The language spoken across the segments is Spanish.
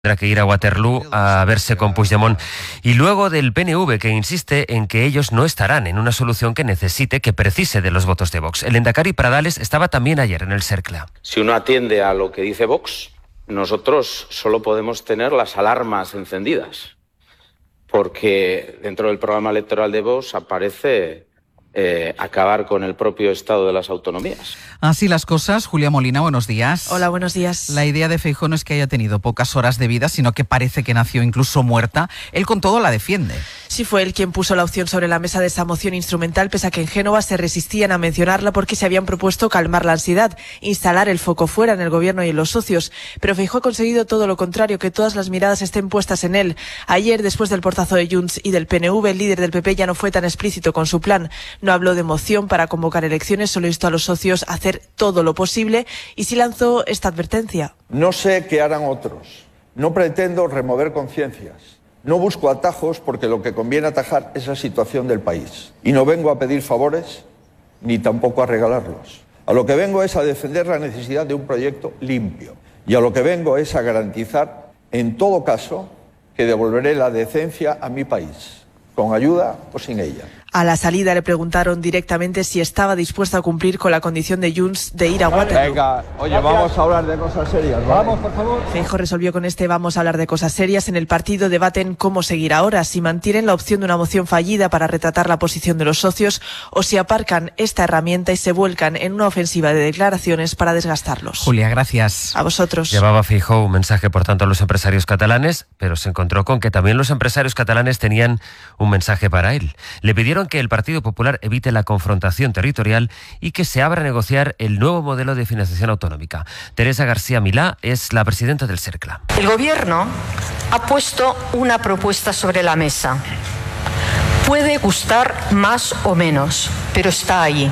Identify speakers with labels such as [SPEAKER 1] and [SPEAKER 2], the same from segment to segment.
[SPEAKER 1] Tendrá que ir a Waterloo a verse con Puigdemont. Y luego del PNV, que insiste en que ellos no estarán en una solución que precise de los votos de Vox. El Endacari Pradales estaba también ayer en el Cercle.
[SPEAKER 2] Si uno atiende a lo que dice Vox, nosotros solo podemos tener las alarmas encendidas, porque dentro del programa electoral de Vox aparece acabar con el propio Estado de las autonomías.
[SPEAKER 3] Así las cosas. Julia Molina, buenos días.
[SPEAKER 4] Hola, buenos días.
[SPEAKER 3] La idea de Feijóo no es que haya tenido pocas horas de vida, sino que parece que nació incluso muerta. Él con todo la defiende.
[SPEAKER 4] Sí, fue él quien puso la opción sobre la mesa de esa moción instrumental, pese a que en Génova se resistían a mencionarla porque se habían propuesto calmar la ansiedad, instalar el foco fuera en el gobierno y en los socios. Pero Feijóo ha conseguido todo lo contrario, que todas las miradas estén puestas en él. Ayer, después del portazo de Junts y del PNV, el líder del PP ya no fue tan explícito con su plan. No habló de moción para convocar elecciones, solo instó a los socios a hacer todo lo posible y sí lanzó esta advertencia.
[SPEAKER 5] No sé qué harán otros. No pretendo remover conciencias. No busco atajos porque lo que conviene atajar es la situación del país. Y no vengo a pedir favores ni tampoco a regalarlos. A lo que vengo es a defender la necesidad de un proyecto limpio. Y a lo que vengo es a garantizar, en todo caso, que devolveré la decencia a mi país, con ayuda o sin ella.
[SPEAKER 4] A la salida le preguntaron directamente si estaba dispuesta a cumplir con la condición de Junts de ir a Waterloo.
[SPEAKER 5] Venga, oye, vamos a hablar de cosas serias, ¿vale?
[SPEAKER 6] Vamos, por favor.
[SPEAKER 4] Feijóo resolvió con vamos a hablar de cosas serias. En el partido debaten cómo seguir ahora, si mantienen la opción de una moción fallida para retratar la posición de los socios o si aparcan esta herramienta y se vuelcan en una ofensiva de declaraciones para desgastarlos.
[SPEAKER 3] Julia, gracias.
[SPEAKER 4] A vosotros.
[SPEAKER 1] Llevaba Feijóo un mensaje, por tanto, a los empresarios catalanes, pero se encontró con que también los empresarios catalanes tenían un mensaje para él. Le pidieron que el Partido Popular evite la confrontación territorial y que se abra a negociar el nuevo modelo de financiación autonómica. Teresa García Milá es la presidenta del Cercle.
[SPEAKER 7] El Gobierno ha puesto una propuesta sobre la mesa. Puede gustar más o menos, pero está ahí.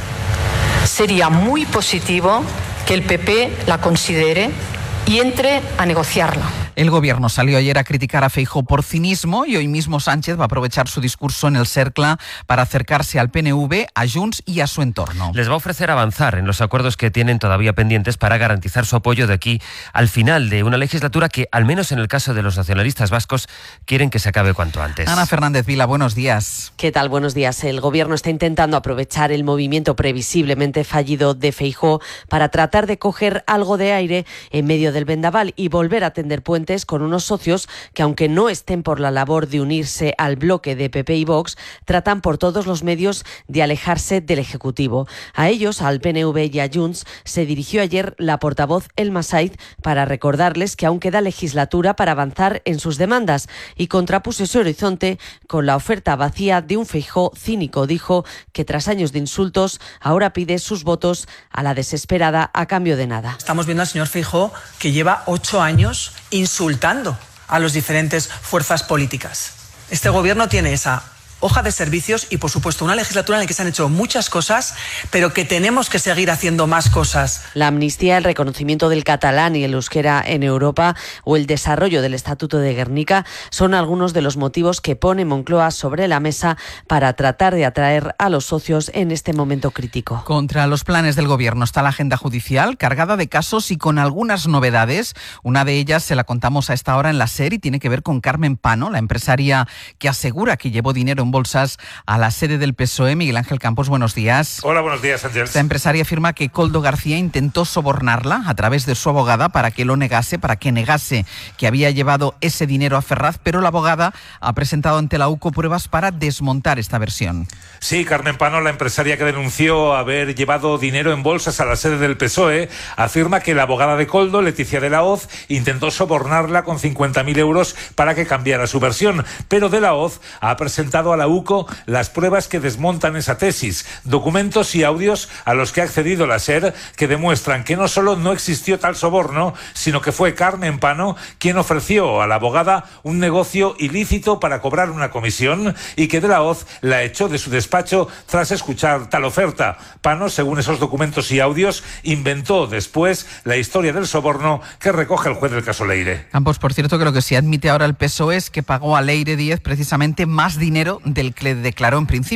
[SPEAKER 7] Sería muy positivo que el PP la considere y entre a negociarla.
[SPEAKER 3] El Gobierno salió ayer a criticar a Feijóo por cinismo y hoy mismo Sánchez va a aprovechar su discurso en el Cercle para acercarse al PNV, a Junts y a su entorno.
[SPEAKER 1] Les va a ofrecer avanzar en los acuerdos que tienen todavía pendientes para garantizar su apoyo de aquí al final de una legislatura que, al menos en el caso de los nacionalistas vascos, quieren que se acabe cuanto antes.
[SPEAKER 3] Ana Fernández Vila, buenos días.
[SPEAKER 8] ¿Qué tal? Buenos días. El Gobierno está intentando aprovechar el movimiento previsiblemente fallido de Feijóo para tratar de coger algo de aire en medio del vendaval y volver a tender puentes con unos socios que, aunque no estén por la labor de unirse al bloque de PP y Vox, tratan por todos los medios de alejarse del Ejecutivo. A ellos, al PNV y a Junts, se dirigió ayer la portavoz Elma Saiz para recordarles que aún queda legislatura para avanzar en sus demandas y contrapuso ese horizonte con la oferta vacía de un Feijóo cínico. Dijo que tras años de insultos ahora pide sus votos a la desesperada a cambio de nada.
[SPEAKER 9] Estamos viendo al señor Feijóo que lleva 8 años insultando a las diferentes fuerzas políticas. Este gobierno tiene esa hoja de servicios y, por supuesto, una legislatura en la que se han hecho muchas cosas, pero que tenemos que seguir haciendo más cosas.
[SPEAKER 8] La amnistía, el reconocimiento del catalán y el euskera en Europa o el desarrollo del Estatuto de Gernika son algunos de los motivos que pone Moncloa sobre la mesa para tratar de atraer a los socios en este momento crítico.
[SPEAKER 3] Contra los planes del Gobierno está la agenda judicial, cargada de casos y con algunas novedades. Una de ellas se la contamos a esta hora en la SER y tiene que ver con Carmen Pano, la empresaria que asegura que llevó dinero en bolsas a la sede del PSOE. Miguel Ángel Campos, buenos días.
[SPEAKER 6] Hola, buenos días, Ángel.
[SPEAKER 3] Esta empresaria afirma que Koldo García intentó sobornarla a través de su abogada para que lo negase, para que negase que había llevado ese dinero a Ferraz, pero la abogada ha presentado ante la UCO pruebas para desmontar esta versión.
[SPEAKER 6] Sí, Carmen Pano, la empresaria que denunció haber llevado dinero en bolsas a la sede del PSOE, afirma que la abogada de Koldo, Leticia de la Hoz, intentó sobornarla con 50.000 euros para que cambiara su versión, pero de la Hoz ha presentado a la UCO las pruebas que desmontan esa tesis, documentos y audios a los que ha accedido la SER que demuestran que no solo no existió tal soborno, sino que fue Carmen Pano quien ofreció a la abogada un negocio ilícito para cobrar una comisión y que de la Hoz la echó de su despacho tras escuchar tal oferta. Pano, según esos documentos y audios, inventó después la historia del soborno que recoge el juez del caso Leire.
[SPEAKER 3] Campos, por cierto, que lo que sí admite ahora el PSOE es que pagó a Leire Díez precisamente más dinero del que declaró en principio.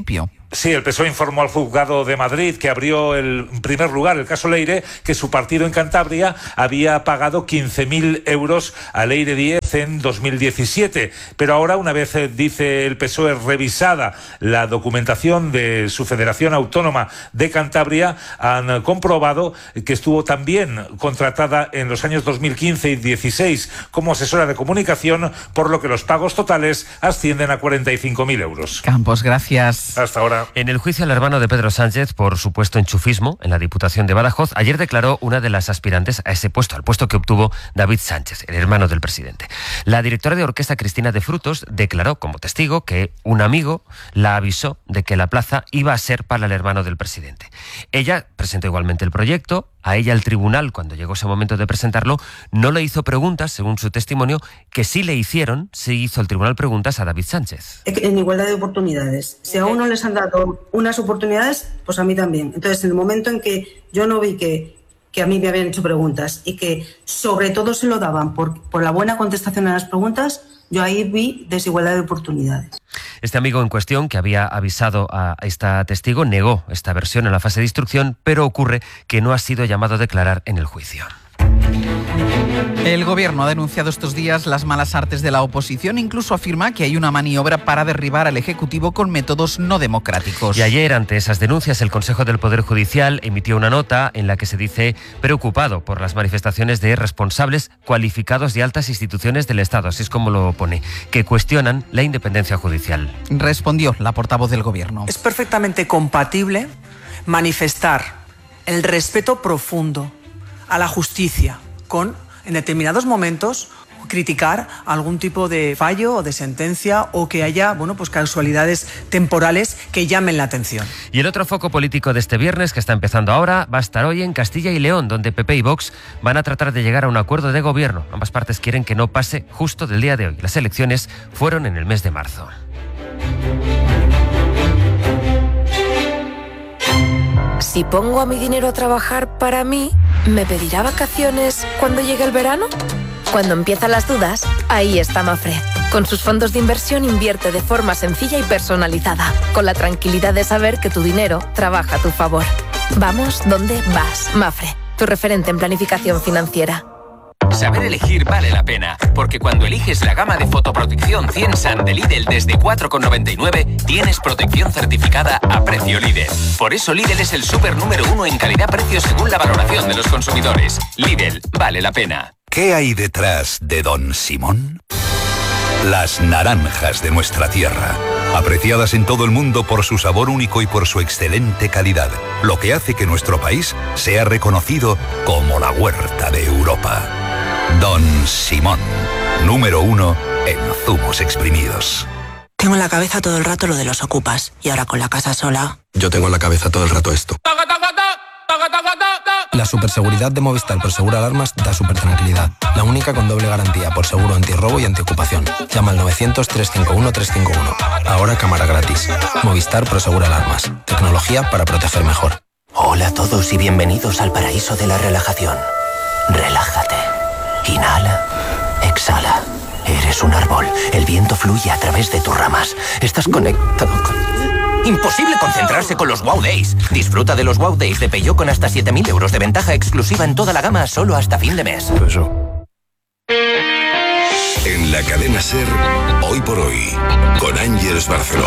[SPEAKER 6] Sí, el PSOE informó al juzgado de Madrid, que abrió en primer lugar el caso Leire, que su partido en Cantabria había pagado 15.000 euros a Leire Díez en 2017. Pero ahora, una vez, dice el PSOE, revisada la documentación de su Federación Autónoma de Cantabria, han comprobado que estuvo también contratada en los años 2015 y 2016 como asesora de comunicación, por lo que los pagos totales ascienden a 45.000 euros.
[SPEAKER 3] Campos, gracias.
[SPEAKER 6] Hasta ahora.
[SPEAKER 1] En el juicio al hermano de Pedro Sánchez por supuesto enchufismo en la Diputación de Badajoz, ayer declaró una de las aspirantes a ese puesto, al puesto que obtuvo David Sánchez, el hermano del presidente. La directora de orquesta Cristina de Frutos declaró como testigo que un amigo la avisó de que la plaza iba a ser para el hermano del presidente. Ella presentó igualmente el proyecto. A ella el tribunal, cuando llegó ese momento de presentarlo, no le hizo preguntas, según su testimonio, que sí le hicieron, sí hizo el tribunal preguntas a David Sánchez.
[SPEAKER 10] En igualdad de oportunidades. Si a uno les han dado unas oportunidades, pues a mí también. Entonces, en el momento en que yo no vi que a mí me habían hecho preguntas y que sobre todo se lo daban por la buena contestación a las preguntas, yo ahí vi desigualdad de oportunidades.
[SPEAKER 1] Este amigo en cuestión, que había avisado a esta testigo, negó esta versión en la fase de instrucción, pero ocurre que no ha sido llamado a declarar en el juicio.
[SPEAKER 3] El Gobierno ha denunciado estos días las malas artes de la oposición, incluso afirma que hay una maniobra para derribar al Ejecutivo con métodos no democráticos.
[SPEAKER 1] Y ayer, ante esas denuncias, el Consejo del Poder Judicial emitió una nota en la que se dice preocupado por las manifestaciones de responsables cualificados de altas instituciones del Estado, así es como lo pone, que cuestionan la independencia judicial.
[SPEAKER 3] Respondió la portavoz del Gobierno.
[SPEAKER 9] Es perfectamente compatible manifestar el respeto profundo a la justicia con, en determinados momentos, criticar algún tipo de fallo o de sentencia o que haya, casualidades temporales que llamen la atención.
[SPEAKER 1] Y el otro foco político de este viernes, que está empezando ahora, va a estar hoy en Castilla y León, donde PP y Vox van a tratar de llegar a un acuerdo de gobierno. Ambas partes quieren que no pase justo del día de hoy. Las elecciones fueron en el mes de marzo.
[SPEAKER 11] Si pongo a mi dinero a trabajar para mí, ¿me pedirá vacaciones cuando llegue el verano? Cuando empiezan las dudas, ahí está Mafre. Con sus fondos de inversión invierte de forma sencilla y personalizada, con la tranquilidad de saber que tu dinero trabaja a tu favor. Vamos donde vas. Mafre, tu referente en planificación financiera.
[SPEAKER 12] Saber elegir vale la pena, porque cuando eliges la gama de fotoprotección 100 Sun de Lidl desde 4,99, tienes protección certificada a precio Lidl. Por eso Lidl es el súper número 1 en calidad-precio según la valoración de los consumidores. Lidl, vale la pena.
[SPEAKER 13] ¿Qué hay detrás de Don Simón? Las naranjas de nuestra tierra, apreciadas en todo el mundo por su sabor único y por su excelente calidad, lo que hace que nuestro país sea reconocido como la huerta de Europa. Don Simón, número 1 en zumos exprimidos.
[SPEAKER 14] Tengo en la cabeza todo el rato lo de los ocupas, y ahora con la casa sola...
[SPEAKER 15] Yo tengo en la cabeza todo el rato esto. La superseguridad de Movistar por Seguro Alarmas da super tranquilidad. La única con doble garantía por seguro antirrobo y antiocupación. Llama al 900-351-351. Ahora cámara gratis. Movistar por Seguro Alarmas. Tecnología para proteger mejor.
[SPEAKER 16] Hola a todos y bienvenidos al paraíso de la relajación. Relájate. Inhala. Exhala. Eres un árbol. El viento fluye a través de tus ramas. Estás conectado con... Imposible concentrarse con los Wow Days. Disfruta de los Wow Days de Peugeot con hasta 7.000 euros de ventaja exclusiva en toda la gama solo hasta fin de mes.
[SPEAKER 13] En la cadena SER, Hoy por Hoy, con Ángeles Barceló.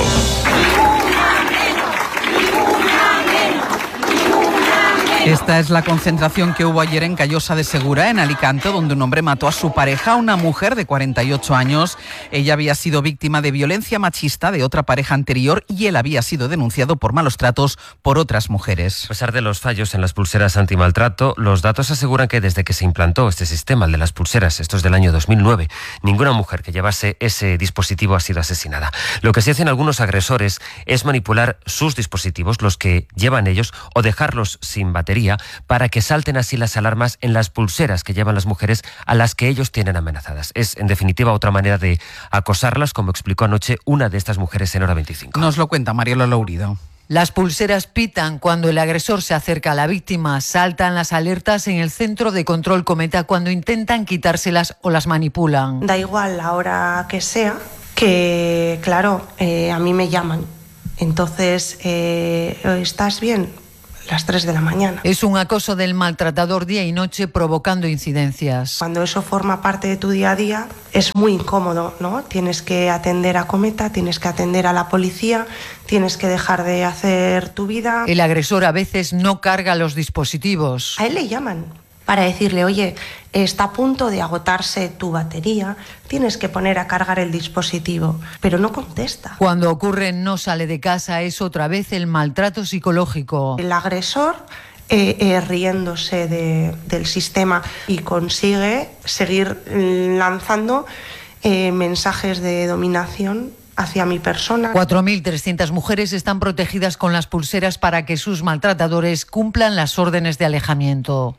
[SPEAKER 3] Esta es la concentración que hubo ayer en Callosa de Segura, en Alicante, donde un hombre mató a su pareja, una mujer de 48 años. Ella había sido víctima de violencia machista de otra pareja anterior y él había sido denunciado por malos tratos por otras mujeres.
[SPEAKER 1] A pesar de los fallos en las pulseras antimaltrato, los datos aseguran que desde que se implantó este sistema, el de las pulseras, esto es del año 2009, ninguna mujer que llevase ese dispositivo ha sido asesinada. Lo que se hacen algunos agresores es manipular sus dispositivos, los que llevan ellos, o dejarlos sin batería, para que salten así las alarmas en las pulseras que llevan las mujeres a las que ellos tienen amenazadas. Es, en definitiva, otra manera de acosarlas, como explicó anoche una de estas mujeres en Hora 25.
[SPEAKER 3] Nos lo cuenta Mariela Lourido.
[SPEAKER 17] Las pulseras pitan cuando el agresor se acerca a la víctima, saltan las alertas en el centro de control Cometa cuando intentan quitárselas o las manipulan.
[SPEAKER 18] Da igual la hora que sea, que claro, a mí me llaman Entonces, ¿estás bien? Las 3 de la mañana.
[SPEAKER 17] Es un acoso del maltratador día y noche provocando incidencias.
[SPEAKER 18] Cuando eso forma parte de tu día a día es muy incómodo, ¿no? Tienes que atender a Cometa, tienes que atender a la policía, tienes que dejar de hacer tu vida.
[SPEAKER 17] El agresor a veces no carga los dispositivos.
[SPEAKER 18] A él le llaman para decirle, oye, está a punto de agotarse tu batería, tienes que poner a cargar el dispositivo, pero no contesta.
[SPEAKER 17] Cuando ocurre no sale de casa, es otra vez el maltrato psicológico.
[SPEAKER 18] El agresor riéndose del sistema y consigue seguir lanzando mensajes de dominación hacia mi persona.
[SPEAKER 17] 4.300 mujeres están protegidas con las pulseras para que sus maltratadores cumplan las órdenes de alejamiento.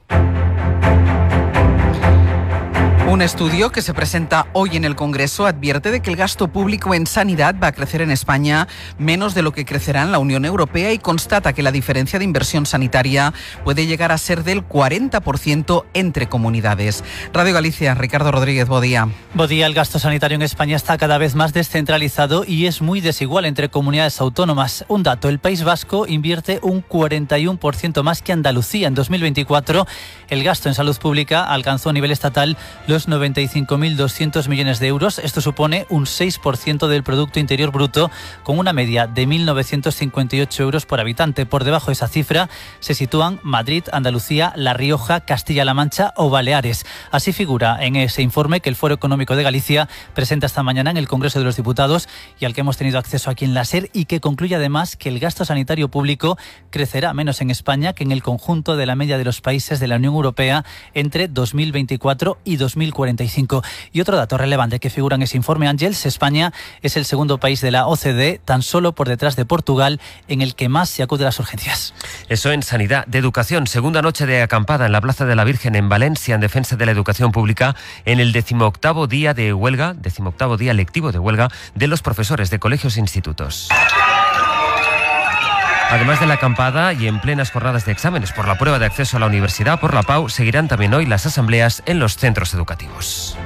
[SPEAKER 3] Un estudio que se presenta hoy en el Congreso advierte de que el gasto público en sanidad va a crecer en España menos de lo que crecerá en la Unión Europea y constata que la diferencia de inversión sanitaria puede llegar a ser del 40% entre comunidades. Radio Galicia, Ricardo Rodríguez, bo día.
[SPEAKER 19] Bo día, el gasto sanitario en España está cada vez más descentralizado y es muy desigual entre comunidades autónomas. Un dato, el País Vasco invierte un 41% más que Andalucía. En 2024, el gasto en salud pública alcanzó a nivel estatal los 95.200 millones de euros. Esto supone un 6% del Producto Interior Bruto, con una media de 1.958 euros por habitante. Por debajo de esa cifra se sitúan Madrid, Andalucía, La Rioja, Castilla-La Mancha o Baleares. Así figura en ese informe que el Foro Económico de Galicia presenta esta mañana en el Congreso de los Diputados y al que hemos tenido acceso aquí en la SER, y que concluye además que el gasto sanitario público crecerá menos en España que en el conjunto de la media de los países de la Unión Europea entre 2024 y 2045. Y otro dato relevante que figura en ese informe, Ángels, España es el segundo país de la OCDE, tan solo por detrás de Portugal, en el que más se acude a las urgencias.
[SPEAKER 1] Eso en sanidad. De educación, segunda noche de acampada en la Plaza de la Virgen en Valencia en defensa de la educación pública en el 18º día de huelga, 18º día lectivo de huelga de los profesores de colegios e institutos. Además de la acampada y en plenas jornadas de exámenes por la prueba de acceso a la universidad por la PAU, seguirán también hoy las asambleas en los centros educativos.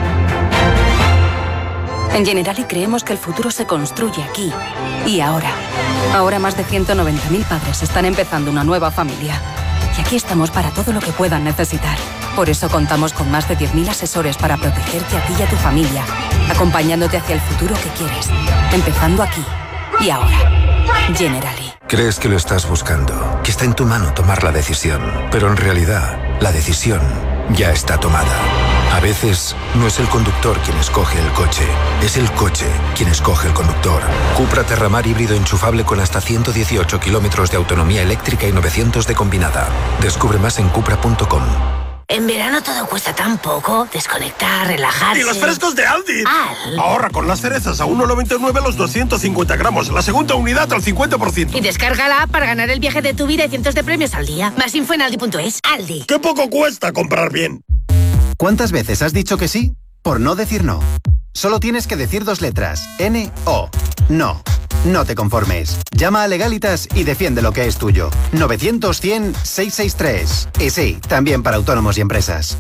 [SPEAKER 20] En Generali creemos que el futuro se construye aquí y ahora. Ahora más de 190.000 padres están empezando una nueva familia. Y aquí estamos para todo lo que puedan necesitar. Por eso contamos con más de 10.000 asesores para protegerte a ti y a tu familia, acompañándote hacia el futuro que quieres, empezando aquí y ahora. Generali.
[SPEAKER 21] Crees que lo estás buscando, que está en tu mano tomar la decisión, pero en realidad la decisión ya está tomada. A veces no es el conductor quien escoge el coche, es el coche quien escoge el conductor. Cupra Terramar híbrido enchufable con hasta 118 kilómetros de autonomía eléctrica y 900 de combinada. Descubre más en cupra.com.
[SPEAKER 22] En verano todo cuesta tan poco. Desconectar, relajarse.
[SPEAKER 23] ¡Y los frescos de Aldi!
[SPEAKER 22] ¡Aldi!
[SPEAKER 23] Ahorra con las cerezas a 1,99 los 250 gramos. La segunda unidad al 50%.
[SPEAKER 22] Y descarga la app para ganar el viaje de tu vida y cientos de premios al día. Más info en aldi.es. Aldi.
[SPEAKER 23] ¡Qué poco cuesta comprar bien!
[SPEAKER 24] ¿Cuántas veces has dicho que sí por no decir no? Solo tienes que decir 2 letras. N-O. No. No te conformes. Llama a Legalitas y defiende lo que es tuyo. 900-100-663. Y sí, también para autónomos y empresas.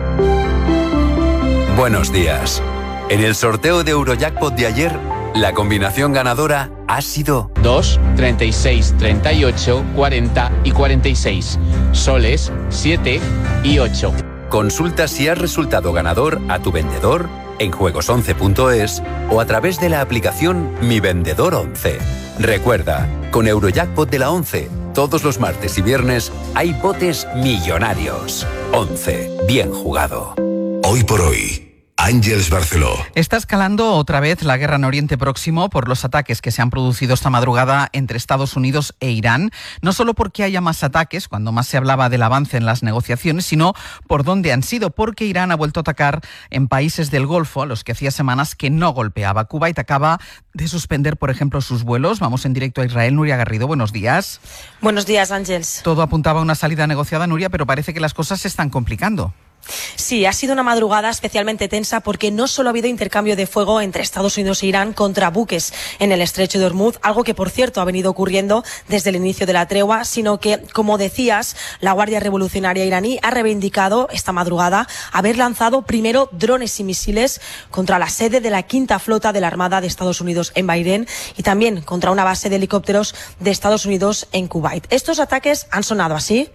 [SPEAKER 25] Buenos días. En el sorteo de Eurojackpot de ayer, la combinación ganadora ha sido
[SPEAKER 26] 2, 36, 38, 40 y 46. Soles, 7 y 8.
[SPEAKER 25] Consulta si has resultado ganador a tu vendedor en juegos11.es o a través de la aplicación Mi Vendedor 11. Recuerda, con Eurojackpot de la 11, todos los martes y viernes hay botes millonarios. 11. Bien jugado.
[SPEAKER 13] Hoy por hoy. Ángels Barceló.
[SPEAKER 3] Está escalando otra vez la guerra en Oriente Próximo por los ataques que se han producido esta madrugada entre Estados Unidos e Irán. No solo porque haya más ataques, cuando más se hablaba del avance en las negociaciones, sino por dónde han sido, porque Irán ha vuelto a atacar en países del Golfo a los que hacía semanas que no golpeaba. Kuwait acaba de suspender, por ejemplo, sus vuelos. Vamos en directo a Israel. Nuria Garrido, buenos días.
[SPEAKER 27] Buenos días, Ángels.
[SPEAKER 3] Todo apuntaba a una salida negociada, Nuria, pero parece que las cosas se están complicando.
[SPEAKER 2] Sí, ha sido una madrugada especialmente tensa porque no solo ha habido intercambio de fuego entre Estados Unidos e Irán contra buques en el estrecho de Hormuz, algo que por cierto ha venido ocurriendo desde el inicio de la tregua, sino que, como decías, la Guardia Revolucionaria iraní ha reivindicado esta madrugada haber lanzado primero drones y misiles contra la sede de la quinta flota de la Armada de Estados Unidos en Bahrein y también contra una base de helicópteros de Estados Unidos en Kuwait. Estos ataques han sonado así.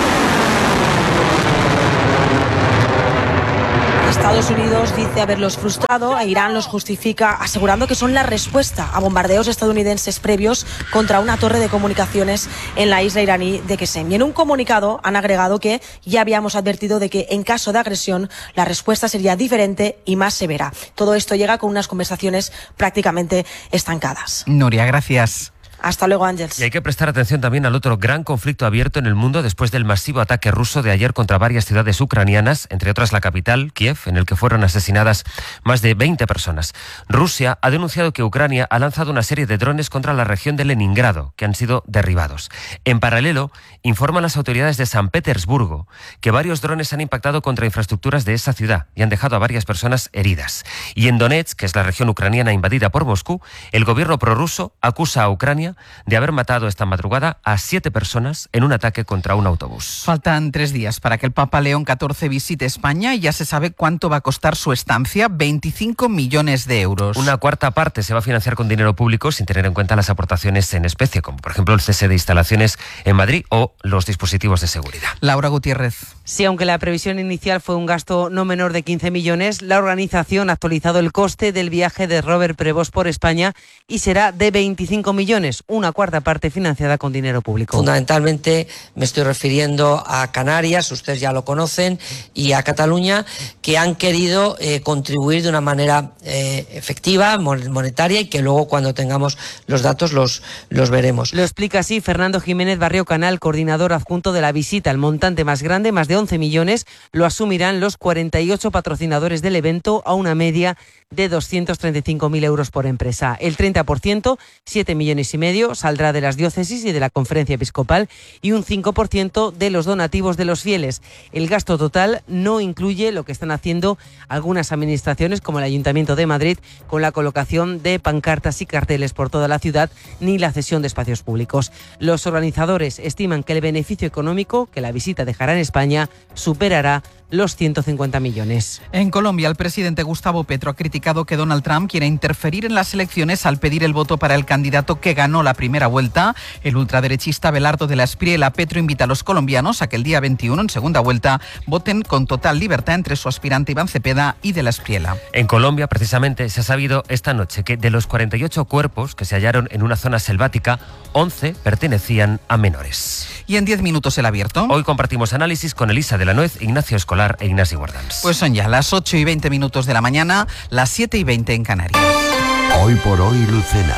[SPEAKER 2] Estados Unidos dice haberlos frustrado e Irán los justifica asegurando que son la respuesta a bombardeos estadounidenses previos contra una torre de comunicaciones en la isla iraní de Qesem. Y en un comunicado han agregado que ya habíamos advertido de que en caso de agresión la respuesta sería diferente y más severa. Todo esto llega con unas conversaciones prácticamente estancadas.
[SPEAKER 3] Nuria, gracias.
[SPEAKER 2] Hasta luego, Ángels.
[SPEAKER 1] Y hay que prestar atención también al otro gran conflicto abierto en el mundo después del masivo ataque ruso de ayer contra varias ciudades ucranianas, entre otras la capital, Kiev, en el que fueron asesinadas más de 20 personas. Rusia ha denunciado que Ucrania ha lanzado una serie de drones contra la región de Leningrado, que han sido derribados. En paralelo, informan las autoridades de San Petersburgo que varios drones han impactado contra infraestructuras de esa ciudad y han dejado a varias personas heridas. Y en Donetsk, que es la región ucraniana invadida por Moscú, el gobierno prorruso acusa a Ucrania de haber matado esta madrugada a 7 personas en un ataque contra un autobús.
[SPEAKER 3] Faltan 3 días para que el Papa León XIV visite España y ya se sabe cuánto va a costar su estancia, 25 millones de euros.
[SPEAKER 1] Una cuarta parte se va a financiar con dinero público sin tener en cuenta las aportaciones en especie, como por ejemplo el cese de instalaciones en Madrid o los dispositivos de seguridad.
[SPEAKER 3] Laura Gutiérrez.
[SPEAKER 4] Sí, aunque la previsión inicial fue un gasto no menor de 15 millones, la organización ha actualizado el coste del viaje de Robert Prevost por España y será de 25 millones, una cuarta parte financiada con dinero público.
[SPEAKER 5] Fundamentalmente me estoy refiriendo a Canarias, ustedes ya lo conocen, y a Cataluña, que han querido contribuir de una manera efectiva, monetaria, y que luego cuando tengamos los datos los veremos.
[SPEAKER 4] Lo explica así Fernando Jiménez Barrio Canal, coordinador adjunto de la visita. El montante más grande, más de 11 millones, lo asumirán los 48 patrocinadores del evento a una media de 235.000 euros por empresa. El 30%, 7,5 millones, saldrá de las diócesis y de la Conferencia Episcopal y un 5% de los donativos de los fieles. El gasto total no incluye lo que están haciendo algunas administraciones como el Ayuntamiento de Madrid con la colocación de pancartas y carteles por toda la ciudad ni la cesión de espacios públicos. Los organizadores estiman que el beneficio económico que la visita dejará en España superará los 150 millones.
[SPEAKER 3] En Colombia, el presidente Gustavo Petro ha criticado que Donald Trump quiera interferir en las elecciones al pedir el voto para el candidato que ganó la primera vuelta. El ultraderechista Belardo de la Espriella. Petro invita a los colombianos a que el día 21, en segunda vuelta, voten con total libertad entre su aspirante Iván Cepeda y de la Espriella.
[SPEAKER 1] En Colombia, precisamente, se ha sabido esta noche que de los 48 cuerpos que se hallaron en una zona selvática, 11 pertenecían a menores.
[SPEAKER 3] Y en 10 minutos el abierto.
[SPEAKER 1] Hoy compartimos análisis con Elisa de la Nuez, Ignacio Escolar e Ignasi Guardans.
[SPEAKER 3] Pues son ya las 8:20 de la mañana, las 7:20 en Canarias.
[SPEAKER 6] Hoy por hoy, Lucena.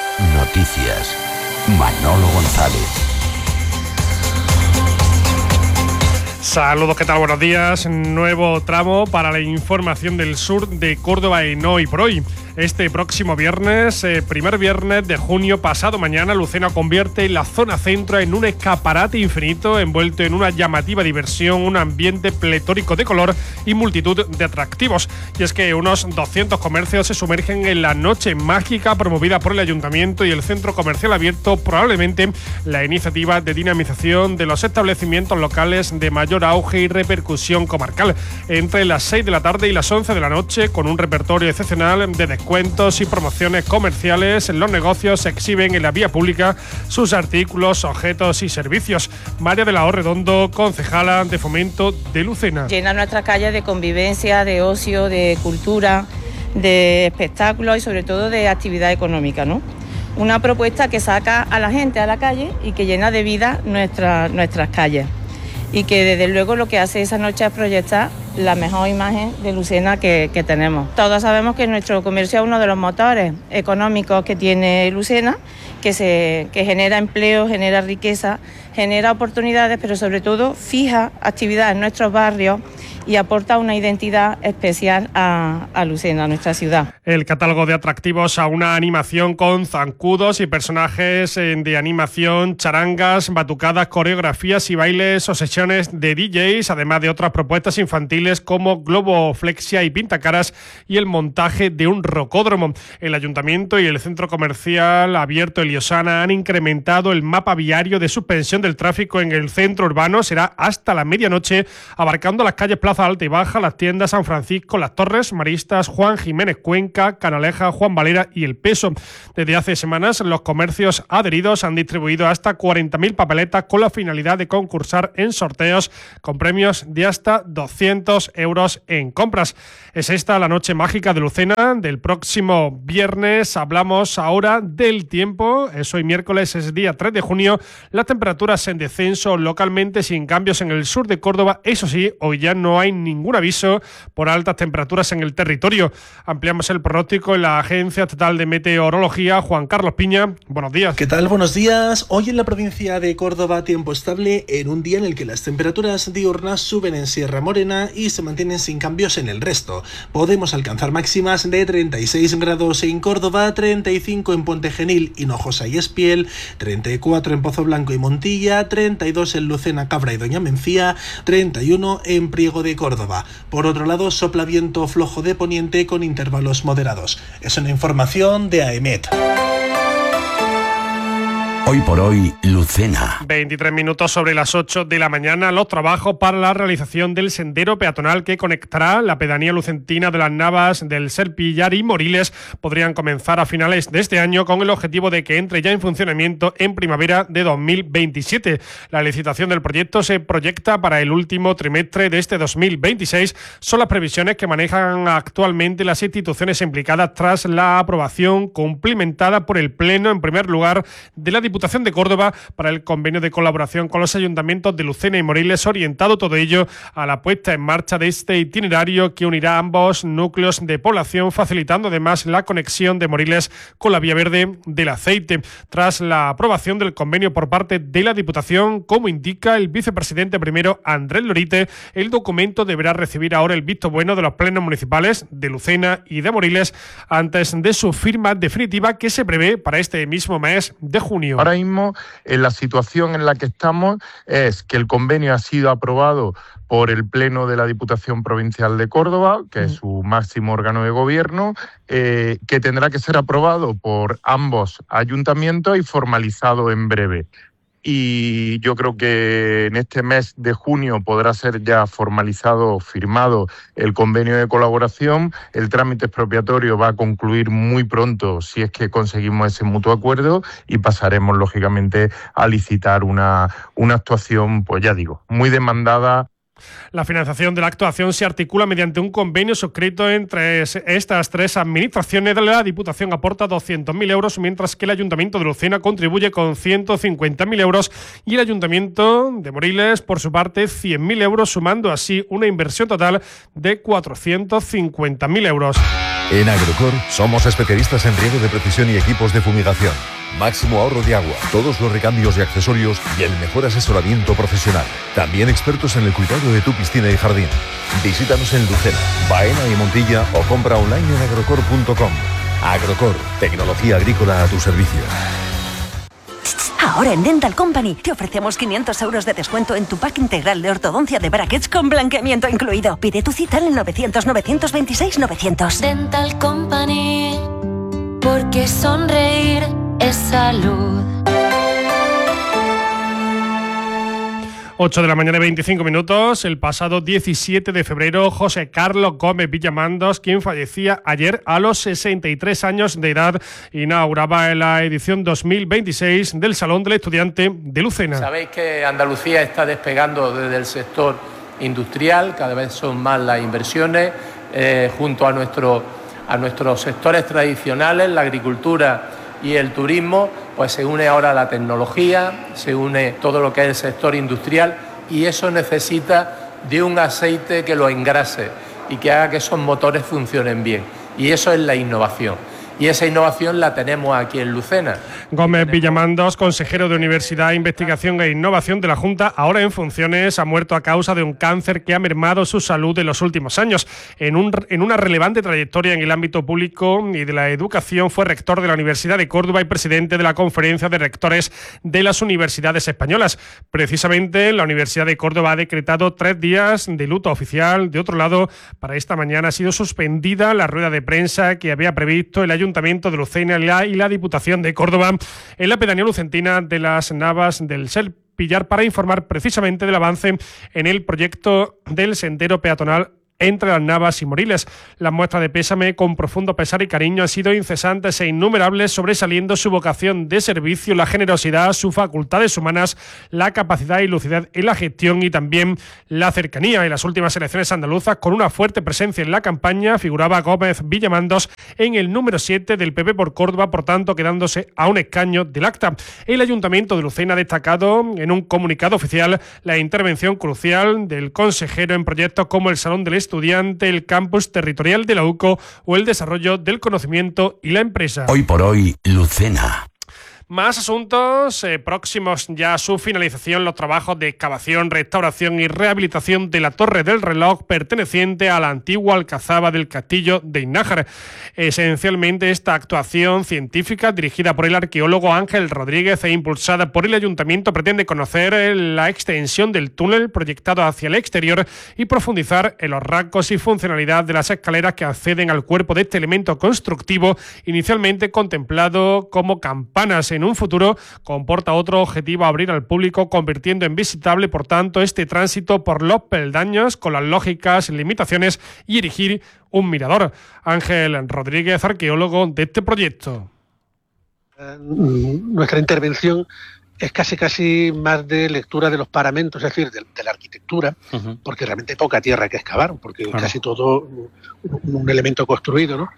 [SPEAKER 6] Noticias. Manolo González.
[SPEAKER 7] Saludos, ¿qué tal? Buenos días. Nuevo tramo para la información del sur de Córdoba en Hoy por Hoy. Este próximo viernes, primer viernes de junio, pasado mañana, Lucena convierte la zona centro en un escaparate infinito envuelto en una llamativa diversión, un ambiente pletórico de color y multitud de atractivos. Y es que unos 200 comercios se sumergen en la noche mágica promovida por el Ayuntamiento y el Centro Comercial Abierto, probablemente la iniciativa de dinamización de los establecimientos locales de mayor auge y repercusión comarcal. Entre las 6 de la tarde y las 11 de la noche, con un repertorio excepcional de descuentos y promociones comerciales, los negocios exhiben en la vía pública sus artículos, objetos y servicios. María de la O Redondo, concejala de Fomento de Lucena.
[SPEAKER 8] Llena nuestra calle de convivencia, de ocio, de cultura, de espectáculos y sobre todo de actividad económica, ¿no? Una propuesta que saca a la gente a la calle y que llena de vida nuestras calles. Y que desde luego lo que hace esa noche es proyectar la mejor imagen de Lucena que tenemos. Todos sabemos que nuestro comercio es uno de los motores económicos que tiene Lucena, que genera empleo, genera riqueza, genera oportunidades, pero sobre todo fija actividad en nuestros barrios y aporta una identidad especial a Lucena, a nuestra ciudad.
[SPEAKER 7] El catálogo de atractivos a una animación con zancudos y personajes de animación, charangas, batucadas, coreografías y bailes o sesiones de DJs, además de otras propuestas infantiles como globoflexia y pintacaras y el montaje de un rocódromo. El Ayuntamiento y el Centro Comercial Abierto Eliosana han incrementado el mapa viario de suspensión del tráfico en el centro urbano. Será hasta la medianoche, abarcando las calles Plaza Alta y Baja, las tiendas San Francisco, Las Torres, Maristas, Juan Jiménez Cuenca, Canaleja, Juan Valera y El Peso. Desde hace semanas, los comercios adheridos han distribuido hasta 40.000 papeletas con la finalidad de concursar en sorteos con premios de hasta 200 euros en compras. Es esta la noche mágica de Lucena del próximo viernes. Hablamos ahora del tiempo. Es hoy miércoles, es día 3 de junio. Las temperaturas en descenso, localmente sin cambios en el sur de Córdoba. Eso sí, hoy ya no hay ningún aviso por altas temperaturas en el territorio. Ampliamos el pronóstico en la Agencia Estatal de Meteorología. Juan Carlos Piña, buenos días.
[SPEAKER 9] ¿Qué tal? Buenos días. Hoy en la provincia de Córdoba, tiempo estable en un día en el que las temperaturas diurnas suben en Sierra Morena y se mantienen sin cambios en el resto. Podemos alcanzar máximas de 36 grados en Córdoba, 35 en Puente Genil, Hinojosa y Espiel, 34 en Pozo Blanco y Montilla, 32 en Lucena, Cabra y Doña Mencía, 31 en Priego de Córdoba. Por otro lado, sopla viento flojo de poniente con intervalos moderados. Es una información de AEMET.
[SPEAKER 6] Hoy por hoy, Lucena.
[SPEAKER 7] 23 minutos sobre las 8 de la mañana. Los trabajos para la realización del sendero peatonal que conectará la pedanía lucentina de Las Navas, del Serpillar y Moriles podrían comenzar a finales de este año, con el objetivo de que entre ya en funcionamiento en primavera de 2027. La licitación del proyecto se proyecta para el último trimestre de este 2026. Son las previsiones que manejan actualmente las instituciones implicadas tras la aprobación cumplimentada por el Pleno, en primer lugar, de la Diputación de Córdoba para el convenio de colaboración con los ayuntamientos de Lucena y Moriles, orientado todo ello a la puesta en marcha de este itinerario que unirá ambos núcleos de población, facilitando además la conexión de Moriles con la vía verde del Aceite. Tras la aprobación del convenio por parte de la Diputación, como indica el vicepresidente primero Andrés Lorite, el documento deberá recibir ahora el visto bueno de los plenos municipales de Lucena y de Moriles antes de su firma definitiva, que se prevé para este mismo mes de junio.
[SPEAKER 10] Ahora mismo, en la situación en la que estamos es que el convenio ha sido aprobado por el Pleno de la Diputación Provincial de Córdoba, que es su máximo órgano de gobierno, que tendrá que ser aprobado por ambos ayuntamientos y formalizado en breve. Y yo creo que en este mes de junio podrá ser ya formalizado, firmado el convenio de colaboración. El trámite expropiatorio va a concluir muy pronto si es que conseguimos ese mutuo acuerdo y pasaremos, lógicamente, a licitar una actuación, pues ya digo, muy demandada.
[SPEAKER 7] La financiación de la actuación se articula mediante un convenio suscrito entre estas tres administraciones. La Diputación aporta 200.000 euros, mientras que el Ayuntamiento de Lucena contribuye con 150.000 euros y el Ayuntamiento de Moriles, por su parte, 100.000 euros, sumando así una inversión total de 450.000 euros.
[SPEAKER 11] En Agrocor somos especialistas en riego de precisión y equipos de fumigación. Máximo ahorro de agua, todos los recambios y accesorios y el mejor asesoramiento profesional. También expertos en el cuidado de tu piscina y jardín. Visítanos en Lucena, Baena y Montilla o compra online en agrocor.com. Agrocor, tecnología agrícola a tu servicio.
[SPEAKER 12] Ahora en Dental Company te ofrecemos 500 euros de descuento en tu pack integral de ortodoncia de brackets con blanqueamiento incluido. Pide tu cita en el 900-926-900.
[SPEAKER 14] Dental Company, porque sonreír es salud.
[SPEAKER 7] 8 de la mañana, 25 minutos. El pasado 17 de febrero, José Carlos Gómez Villamandos, quien fallecía ayer a los 63 años de edad, inauguraba la edición 2026 del Salón del Estudiante de Lucena.
[SPEAKER 15] Sabéis que Andalucía está despegando desde el sector industrial, cada vez son más las inversiones, junto a nuestros sectores tradicionales, la agricultura y el turismo, pues se une ahora la tecnología, se une todo lo que es el sector industrial, y eso necesita de un aceite que lo engrase y que haga que esos motores funcionen bien, y eso es la innovación. y esa innovación la tenemos aquí en Lucena.
[SPEAKER 7] Gómez Villamandos, consejero de Universidad, Investigación e Innovación de la Junta, ahora en funciones, ha muerto a causa de un cáncer que ha mermado su salud en los últimos años. En una relevante trayectoria en el ámbito público y de la educación, fue rector de la Universidad de Córdoba y presidente de la Conferencia de Rectores de las Universidades Españolas. Precisamente, la Universidad de Córdoba ha decretado 3 días de luto oficial. De otro lado, para esta mañana ha sido suspendida la rueda de prensa que había previsto el Ayuntamiento de Lucena y la Diputación de Córdoba en la pedanía lucentina de las Navas del Selpillar para informar precisamente del avance en el proyecto del sendero peatonal entre las Navas y Moriles. Las muestras de pésame con profundo pesar y cariño han sido incesantes e innumerables, sobresaliendo su vocación de servicio, la generosidad, sus facultades humanas, la capacidad y lucidez en la gestión y también la cercanía. En las últimas elecciones andaluzas, con una fuerte presencia en la campaña, figuraba Gómez Villamandos en el número 7 del PP por Córdoba, por tanto quedándose a un escaño del acta. El Ayuntamiento de Lucena ha destacado en un comunicado oficial la intervención crucial del consejero en proyectos como el Salón del Estudiante, el campus territorial de la UCO o el desarrollo del conocimiento y la empresa.
[SPEAKER 6] Hoy por hoy, Lucena.
[SPEAKER 7] Más asuntos próximos ya a su finalización, los trabajos de excavación, restauración y rehabilitación de la Torre del Reloj perteneciente a la antigua alcazaba del Castillo de Innájar. Esencialmente, esta actuación científica dirigida por el arqueólogo Ángel Rodríguez e impulsada por el Ayuntamiento pretende conocer la extensión del túnel proyectado hacia el exterior y profundizar en los rasgos y funcionalidad de las escaleras que acceden al cuerpo de este elemento constructivo inicialmente contemplado como campanas. En un futuro comporta otro objetivo: abrir al público, convirtiendo en visitable, por tanto, este tránsito por los peldaños con las lógicas limitaciones y erigir un mirador. Ángel Rodríguez, arqueólogo de este proyecto.
[SPEAKER 16] Nuestra intervención es casi más de lectura de los paramentos, es decir, de la arquitectura, porque realmente hay poca tierra que excavar, porque casi todo un elemento construido, ¿no?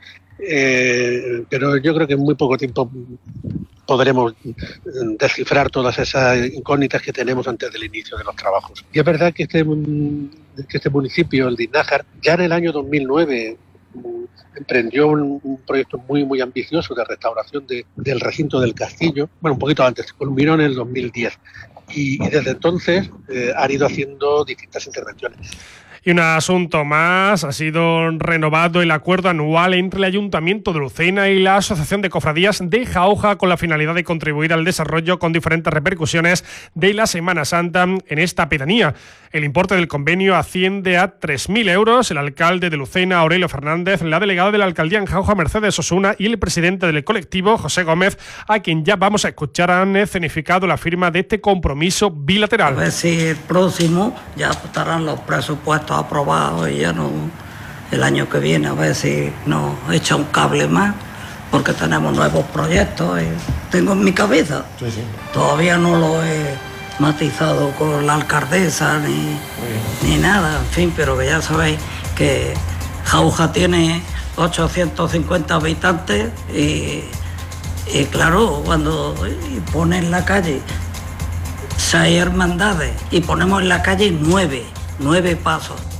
[SPEAKER 16] Pero yo creo que en muy poco tiempo podremos descifrar todas esas incógnitas que tenemos antes del inicio de los trabajos. Y es verdad que este municipio, el de Innájar, ya en el año 2009 emprendió un proyecto muy ambicioso de restauración del recinto del castillo, bueno, un poquito antes, culminó en el 2010, y desde entonces han ido haciendo distintas intervenciones.
[SPEAKER 7] Y un asunto más, ha sido renovado el acuerdo anual entre el Ayuntamiento de Lucena y la Asociación de Cofradías de Jauja con la finalidad de contribuir al desarrollo con diferentes repercusiones de la Semana Santa en esta pedanía. El importe del convenio asciende a 3.000 euros. El alcalde de Lucena, Aurelio Fernández, la delegada de la alcaldía en Jauja, Mercedes Osuna, y el presidente del colectivo, José Gómez, a quien ya vamos a escuchar, han escenificado la firma de este compromiso bilateral.
[SPEAKER 17] A ver si el próximo ya estarán los presupuestos aprobados y ya no el año que viene a ver si nos echa un cable más, porque tenemos nuevos proyectos y tengo en mi cabeza. Sí. Todavía no lo he matizado con la alcaldesa ni nada, en fin, pero que ya sabéis que Jauja tiene 850 habitantes y claro, cuando ponen en la calle 6 hermandades y ponemos en la calle 9 pasos.